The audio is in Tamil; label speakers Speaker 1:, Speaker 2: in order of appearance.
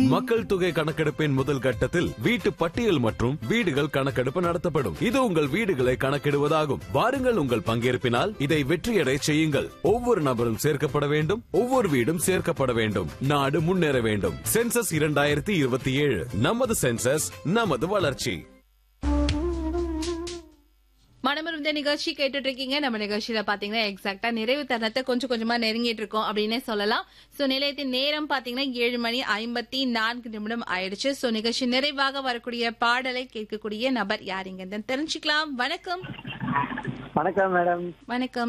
Speaker 1: மக்கள் தொகை கணக்கெடுப்பின் முதல் கட்டத்தில் வீட்டு பட்டியல் மற்றும் வீடுகள் கணக்கெடுப்பு நடத்தப்படும். இது உங்கள் வீடுகளை கணக்கிடுவதாகும். வாருங்கள், உங்கள் பங்கேற்பினால் இதை வெற்றியடை செய்யுங்கள். ஒவ்வொரு நபரும் சேர்க்கப்பட வேண்டும், ஒவ்வொரு வீடும் சேர்க்கப்பட வேண்டும். நாடு முன்னேற வேண்டும். சென்சஸ் 2027, நமது சென்சஸ், நமது வளர்ச்சி.
Speaker 2: மனமிருந்த நிகழ்ச்சி கேட்டுட்டு இருக்கீங்க. நம்ம நிகழ்ச்சியில பாத்தீங்கன்னா எக்ஸாக்டா நிறைவு தருணத்தை கொஞ்சம் கொஞ்சமா நெருங்கிட்டு இருக்கோம் அப்படின்னே சொல்லலாம். சோ நிலையத்தின் நேரம் பாத்தீங்கன்னா 7:54 ஆயிடுச்சு. சோ நிகழ்ச்சி நிறைவாக வரக்கூடிய பாடலை கேட்கக்கூடிய நபர் யாருங்க தெரிஞ்சுக்கலாம். வணக்கம்.
Speaker 3: வணக்கம் மேடம்.
Speaker 2: வணக்கம்.